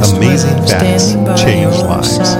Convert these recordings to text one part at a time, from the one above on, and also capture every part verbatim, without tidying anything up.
Amazing facts change lives.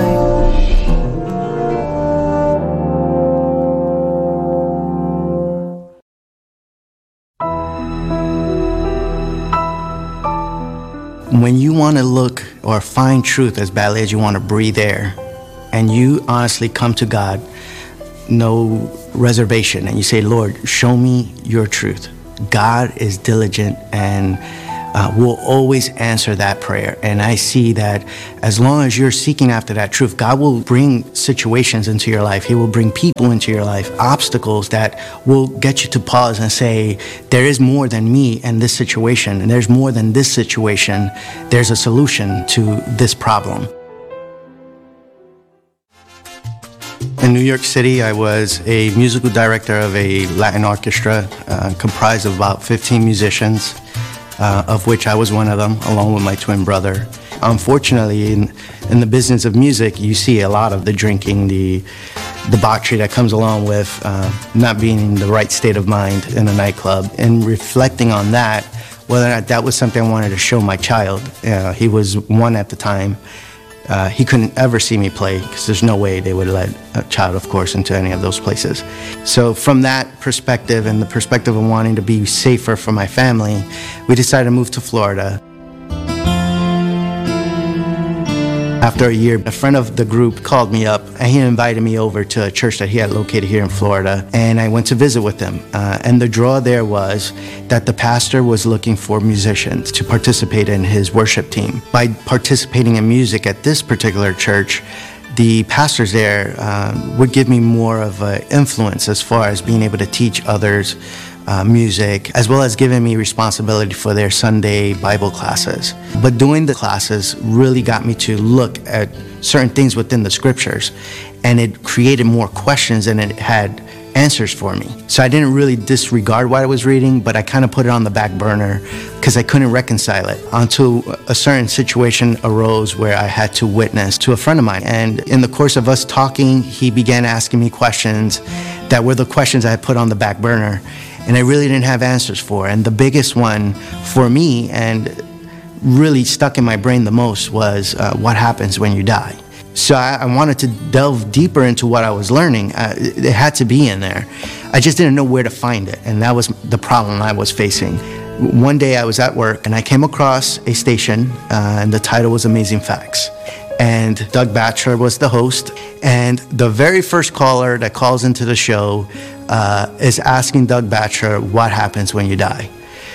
When you want to look or find truth as badly as you want to breathe air, and you honestly come to God, no reservation, and you say, Lord, show me your truth. God is diligent and uh, will always answer that prayer. And I see that as long as you're seeking after that truth, God will bring situations into your life. He will bring people into your life, obstacles that will get you to pause and say, there is more than me and this situation, and there's more than this situation. There's a solution to this problem. In New York City, I was a musical director of a Latin orchestra uh, comprised of about fifteen musicians, uh, of which I was one of them, along with my twin brother. Unfortunately, in, in the business of music, you see a lot of the drinking, the debauchery that comes along with uh, not being in the right state of mind in a nightclub. And reflecting on that, whether or not that was something I wanted to show my child. Uh, he was one at the time. Uh, he couldn't ever see me play because there's no way they would let a child, of course, into any of those places. So from that perspective and the perspective of wanting to be safer for my family, we decided to move to Florida. After a year, a friend of the group called me up and he invited me over to a church that he had located here in Florida, and I went to visit with him. Uh, and the draw there was that the pastor was looking for musicians to participate in his worship team. By participating in music at this particular church, the pastors there uh, would give me more of an influence as far as being able to teach others Uh, music, as well as giving me responsibility for their Sunday Bible classes. But doing the classes really got me to look at certain things within the scriptures, and it created more questions than it had answers for me. So I didn't really disregard what I was reading, but I kind of put it on the back burner because I couldn't reconcile it until a certain situation arose where I had to witness to a friend of mine. And in the course of us talking, he began asking me questions that were the questions I had put on the back burner, and I really didn't have answers for. And the biggest one for me, and really stuck in my brain the most, was uh, what happens when you die. So I, I wanted to delve deeper into what I was learning. Uh, it, it had to be in there. I just didn't know where to find it, and that was the problem I was facing. One day I was at work, and I came across a station, uh, and the title was Amazing Facts. And Doug Batchelor was the host, and the very first caller that calls into the show uh, is asking Doug Batchelor what happens when you die.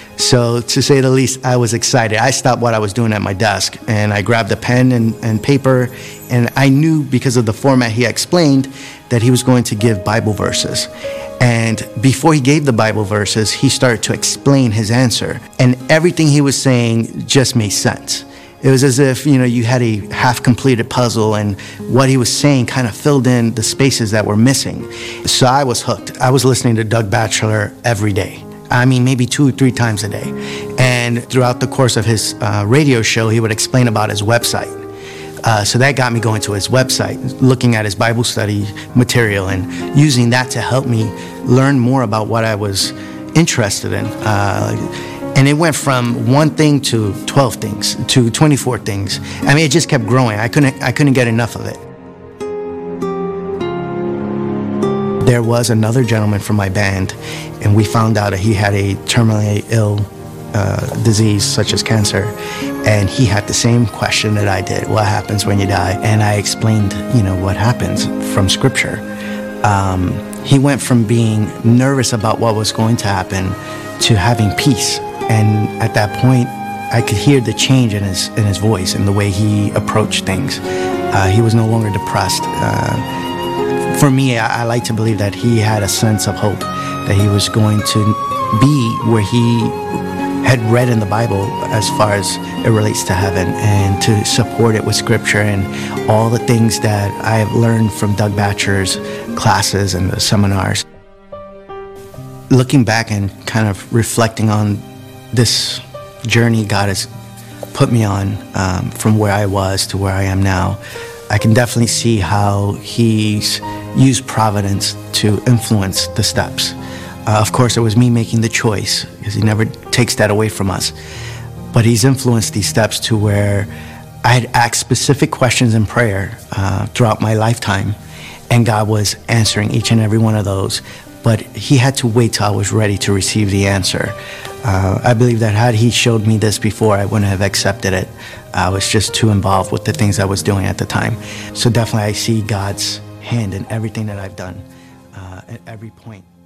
So to say the least, I was excited. I stopped what I was doing at my desk, and I grabbed a pen and, and paper, and I knew because of the format he explained that he was going to give Bible verses. And before he gave the Bible verses, he started to explain his answer, and everything he was saying just made sense. It was as if, you know, you had a half-completed puzzle, and what he was saying kind of filled in the spaces that were missing. So I was hooked. I was listening to Doug Batchelor every day. I mean, maybe two or three times a day. And throughout the course of his uh, radio show, he would explain about his website. Uh, so that got me going to his website, looking at his Bible study material and using that to help me learn more about what I was interested in. Uh, And it went from one thing to twelve things, to twenty-four things. I mean, it just kept growing. I couldn't, I couldn't get enough of it. There was another gentleman from my band, and we found out that he had a terminally ill uh, disease, such as cancer. And he had the same question that I did: what happens when you die? And I explained, you know, what happens from Scripture. Um, he went from being nervous about what was going to happen to having peace. And at that point, I could hear the change in his in his voice and the way he approached things. Uh, he was no longer depressed. Uh, for me, I, I like to believe that he had a sense of hope, that he was going to be where he had read in the Bible as far as it relates to heaven, and to support it with Scripture and all the things that I have learned from Doug Batchelor's classes and the seminars. Looking back and kind of reflecting on this journey God has put me on, um, from where I was to where I am now, I can definitely see how he's used providence to influence the steps. Uh, of course, it was me making the choice, because he never takes that away from us. But he's influenced these steps to where I had asked specific questions in prayer uh, throughout my lifetime, and God was answering each and every one of those. But he had to wait till I was ready to receive the answer. Uh, I believe that had he showed me this before, I wouldn't have accepted it. I was just too involved with the things I was doing at the time. So definitely I see God's hand in everything that I've done uh, at every point.